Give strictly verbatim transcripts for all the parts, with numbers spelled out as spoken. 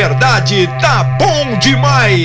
Liberdade tá bom demais.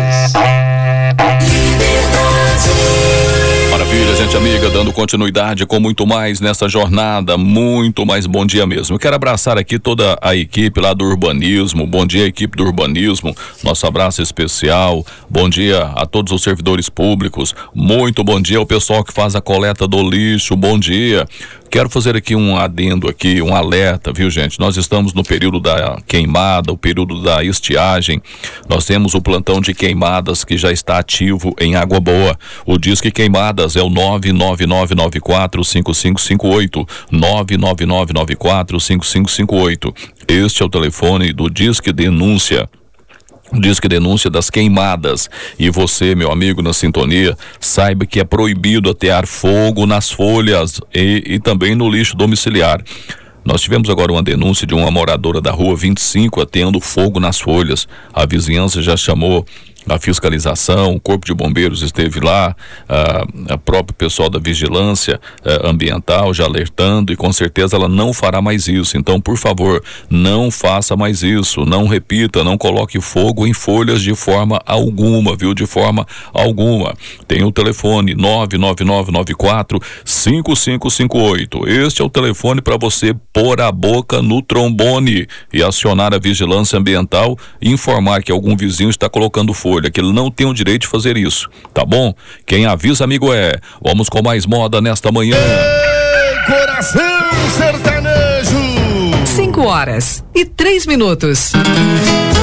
Maravilha, gente amiga, dando continuidade com muito mais nessa jornada, muito mais bom dia mesmo. Eu quero abraçar aqui toda a equipe lá do urbanismo, bom dia equipe do urbanismo, nosso abraço especial, bom dia a todos os servidores públicos, muito bom dia ao pessoal que faz a coleta do lixo, bom dia. Quero fazer aqui um adendo aqui, um alerta, viu gente? Nós estamos no período da queimada, o período da estiagem. Nós temos o plantão de queimadas que já está ativo em Água Boa. O Disque Queimadas é o nove nove nove nove quatro cinco cinco cinco oito, nove nove nove nove quatro cinco cinco cinco oito. Este é o telefone do Disque Denúncia. Diz que denúncia das queimadas. E você, meu amigo, na sintonia, saiba que é proibido atear fogo nas folhas e, e também no lixo domiciliar. Nós tivemos agora uma denúncia de uma moradora da rua vinte e cinco ateando fogo nas folhas. A vizinhança já chamou a fiscalização, o corpo de bombeiros esteve lá, a, a próprio pessoal da vigilância a, ambiental já alertando, e com certeza ela não fará mais isso. Então, por favor, não faça mais isso, não repita, não coloque fogo em folhas de forma alguma, viu? De forma alguma. Tem o telefone nove nove nove nove quatro cinco cinco cinco oito. Este é o telefone para você pôr a boca no trombone e acionar a vigilância ambiental e informar que algum vizinho está colocando fogo, que ele não tem o direito de fazer isso, tá bom? Quem avisa, amigo, é. Vamos com mais moda nesta manhã. Ei, coração sertanejo! cinco horas e três minutos.